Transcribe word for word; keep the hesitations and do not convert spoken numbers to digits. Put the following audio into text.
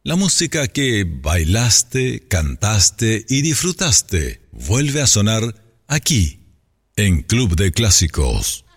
La música que bailaste, cantaste y disfrutaste vuelve a sonar aquí, en Club de Clásicos.